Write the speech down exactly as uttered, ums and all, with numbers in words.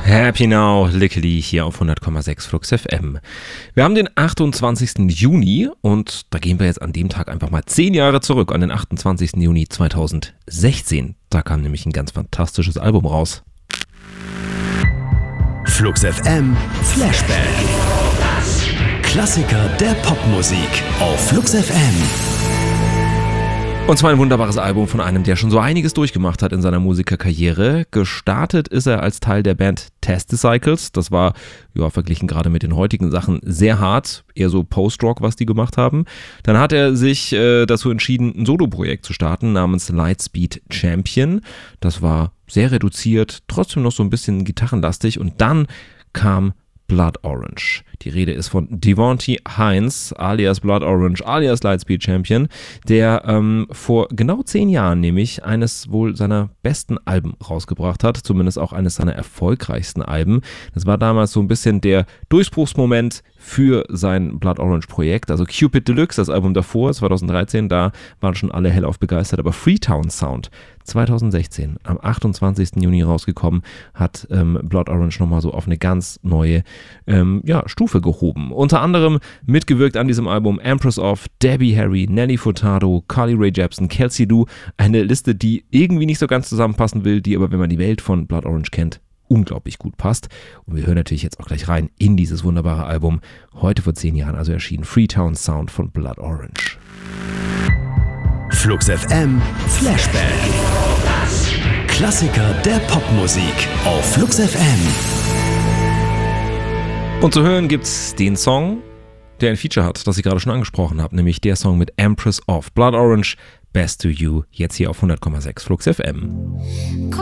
Happy Now, Lickety hier auf hundert Komma sechs Flux F M. Wir haben den achtundzwanzigsten Juni und da gehen wir jetzt an dem Tag einfach mal zehn Jahre zurück, an den achtundzwanzigsten Juni zweitausendsechzehn. Da kam nämlich ein ganz fantastisches Album raus. Flux F M Flashback. Klassiker der Popmusik auf Flux F M. Und zwar ein wunderbares Album von einem, der schon so einiges durchgemacht hat in seiner Musikerkarriere. Gestartet ist er als Teil der Band Testicles. Das war, ja, verglichen gerade mit den heutigen Sachen sehr hart, eher so Post-Rock, was die gemacht haben. Dann hat er sich äh, dazu entschieden, ein Soloprojekt zu starten namens Lightspeed Champion. Das war sehr reduziert, trotzdem noch so ein bisschen gitarrenlastig. Und dann kam Blood Orange. Die Rede ist von Devonte Hines, alias Blood Orange, alias Lightspeed Champion, der ähm, vor genau zehn Jahren nämlich eines wohl seiner besten Alben rausgebracht hat, zumindest auch eines seiner erfolgreichsten Alben. Das war damals so ein bisschen der Durchbruchsmoment für sein Blood Orange Projekt, also Cupid Deluxe, das Album davor, zweitausenddreizehn, da waren schon alle hellauf begeistert, aber Freetown Sound zweitausendsechzehn, am achtundzwanzigsten Juni rausgekommen, hat ähm, Blood Orange nochmal so auf eine ganz neue ähm, ja, Stufe gehoben. Unter anderem mitgewirkt an diesem Album Empress of, Debbie Harry, Nelly Furtado, Carly Rae Jepsen, Kelsey Du, eine Liste, die irgendwie nicht so ganz zusammenpassen will, die aber, wenn man die Welt von Blood Orange kennt, unglaublich gut passt. Und wir hören natürlich jetzt auch gleich rein in dieses wunderbare Album, heute vor zehn Jahren also erschienen, Freetown Sound von Blood Orange. Flux F M Flashback. Klassiker der Popmusik auf Flux F M. Und zu hören gibt's den Song, der ein Feature hat, das ich gerade schon angesprochen habe, nämlich der Song mit Empress of, Blood Orange, Best to You, jetzt hier auf hundert Komma sechs Flux F M.